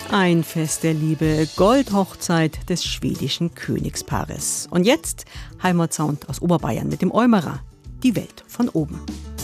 Ein Fest der Liebe, Goldhochzeit des schwedischen Königspaares. Und jetzt Heimatsound aus Oberbayern mit dem Eumerer, die Welt von oben.